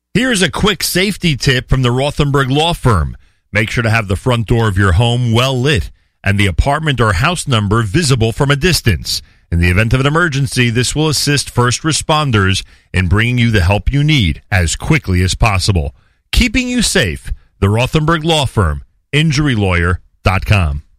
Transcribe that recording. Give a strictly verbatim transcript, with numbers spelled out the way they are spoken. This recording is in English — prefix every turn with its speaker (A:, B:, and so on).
A: Here's a quick safety tip from the Rothenberg Law Firm. Make sure to have the front door of your home well lit and the apartment or house number visible from a distance. In the event of an emergency, this will assist first responders in bringing you the help you need as quickly as possible. Keeping you safe, the Rothenberg Law Firm, injury lawyer dot com.